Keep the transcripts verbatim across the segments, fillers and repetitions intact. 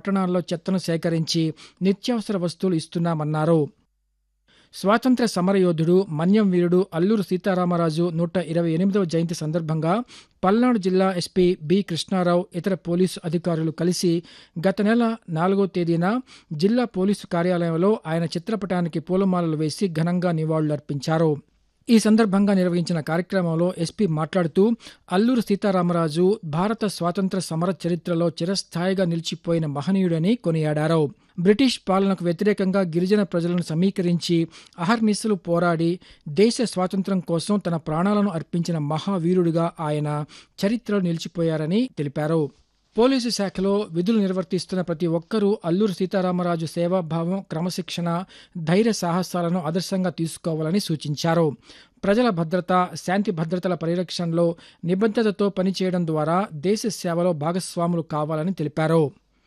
పట్టణాల్లో చెత్తను సేకరించి నిత్యావసర వస్తువులు ఇస్తున్నామన్నారు. స్వాతంత్ర్య సమరయోధుడు, మన్యం వీరుడు అల్లూరు సీతారామరాజు నూట ఇరవై ఎనిమిదవ జయంతి సందర్భంగా పల్నాడు జిల్లా ఎస్పీ బి కృష్ణారావు, ఇతర పోలీసు అధికారులు కలిసి గత నెల నాలుగో తేదీన జిల్లా పోలీసు కార్యాలయంలో ఆయన చిత్రపటానికి పూలమాలలు వేసి ఘనంగా నివాళులర్పించారు. ఈ సందర్భంగా నిర్వహించిన కార్యక్రమంలో ఎస్పీ మాట్లాడుతూ అల్లూరు సీతారామరాజు భారత స్వాతంత్ర్య సమర చరిత్రలో చిరస్థాయిగా నిలిచిపోయిన మహనీయుడని కొనియాడారు. బ్రిటిష్ పాలనకు వ్యతిరేకంగా గిరిజన ప్రజలను సమీకరించి అహర్నిశలు పోరాడి దేశ స్వాతంత్ర్యం కోసం తన ప్రాణాలను అర్పించిన మహావీరుడిగా ఆయన చరిత్రలో నిలిచిపోయారని తెలిపారు. పోలీసు శాఖలో విధులు నిర్వర్తిస్తున్న ప్రతి ఒక్కరూ అల్లూరు సీతారామరాజు సేవాభావం, క్రమశిక్షణ, ధైర్య సాహసాలను ఆదర్శంగా తీసుకోవాలని సూచించారు. ప్రజల భద్రత, శాంతి భద్రతల పరిరక్షణలో నిబద్ధతతో పనిచేయడం ద్వారా దేశ సేవలో భాగస్వాములు కావాలని తెలిపారు.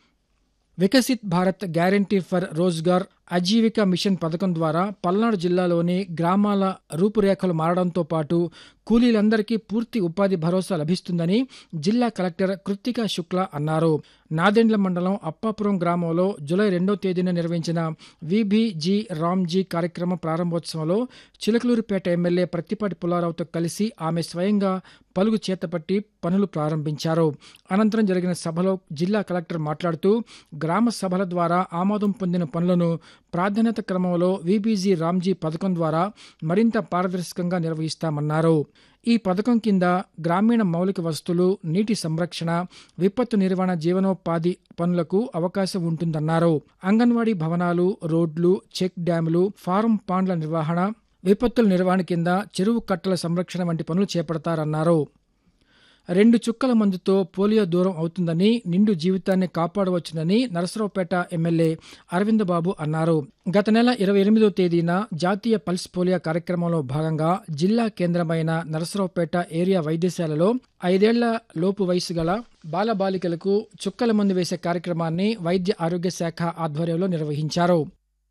Viksit Bharat guarantee for Rozgar Aajeevika machine పథకం ద్వారా పల్నాడు జిల్లాలోని గ్రామాల రూపురేఖలు మారడంతో పాటు కూలీలందరికీ పూర్తి ఉపాధి భరోసా లభిస్తుందని జిల్లా కలెక్టర్ కృత్తికా శుక్లా అన్నారు. నాదెండ్ల మండలం అప్పాపురం గ్రామంలో జూలై రెండో తేదీన నిర్వహించిన విబిజీ రామ్జీ కార్యక్రమ ప్రారంభోత్సవంలో చిలకలూరిపేట ఎమ్మెల్యే ప్రత్తిపాటి పుల్లారావుతో కలిసి ఆమె స్వయంగా పలుగు చేతపట్టి పనులు ప్రారంభించారు. అనంతరం జరిగిన సభలో జిల్లా కలెక్టర్ మాట్లాడుతూ గ్రామ సభల ద్వారా ఆమోదం పొందిన పనులను ప్రాధాన్యత క్రమంలో విబిజీ రామ్జీ పథకం ద్వారా మరింత పారదర్శకంగా నిర్వహిస్తామన్నారు. ఈ పథకం కింద గ్రామీణ మౌలిక వస్తువులు, నీటి సంరక్షణ, విపత్తు నిర్వహణ, జీవనోపాధి పనులకు అవకాశం ఉంటుందన్నారు. అంగన్వాడీ భవనాలు, రోడ్లు, చెక్ డ్యాములు, ఫారం పాండ్ల నిర్వహణ, విపత్తుల నిర్వహణ కింద చెరువు కట్టల సంరక్షణ వంటి పనులు చేపడతారన్నారు. రెండు చుక్కల మందుతో పోలియో దూరం అవుతుందని, నిండు జీవితాన్ని కాపాడవచ్చునని నరసరావుపేట ఎమ్మెల్యే అరవిందబాబు అన్నారు. గత నెల ఇరవై ఎనిమిదో తేదీన జాతీయ పల్స్ పోలియో కార్యక్రమంలో భాగంగా జిల్లా కేంద్రమైన నరసరావుపేట ఏరియా వైద్యశాలలో ఐదేళ్ల లోపు వయసు గల బాలబాలికలకు చుక్కల మందు వేసే కార్యక్రమాన్ని వైద్య ఆరోగ్య శాఖ ఆధ్వర్యంలో నిర్వహించారు.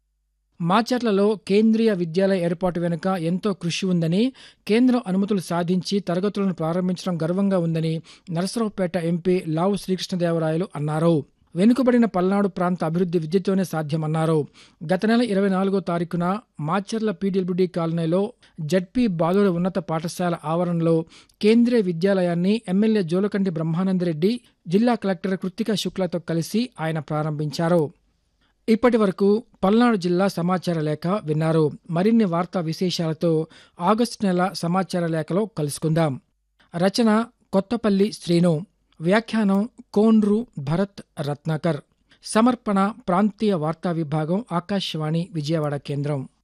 మాచర్లలో కేంద్రీయ విద్యాలయ ఏర్పాటు వెనుక ఎంతో కృషి ఉందని, కేంద్రం అనుమతులు సాధించి తరగతులను ప్రారంభించడం గర్వంగా ఉందని నరసరావుపేట ఎంపీ లావు శ్రీకృష్ణదేవరాయలు అన్నారు. వెనుకబడిన పల్నాడు ప్రాంత అభివృద్ధి విద్యతోనే సాధ్యమన్నారు. గత నెల ఇరవై నాలుగో తారీఖున మాచర్ల పీడబ్ల్యూడీ కాలనీలో జడ్పీ బాలుర ఉన్నత పాఠశాల ఆవరణలో కేంద్రీయ విద్యాలయాన్ని ఎమ్మెల్యే జోలకంటి బ్రహ్మానందరెడ్డి, జిల్లా కలెక్టర్ కృత్తికా శుక్లాతో కలిసి ఆయన ప్రారంభించారు. ఇప్పటి వరకు పల్నాడు జిల్లా సమాచార లేఖ విన్నారు. మరిన్ని వార్తా విశేషాలతో ఆగస్టు నెల సమాచార లేఖలో కలుసుకుందాం. రచన కొత్తపల్లి శ్రీను, వ్యాఖ్యానం కోన్రు భరత్ రత్నాకర్, సమర్పణ ప్రాంతీయ వార్తా విభాగం, ఆకాశవాణి విజయవాడ కేంద్రం.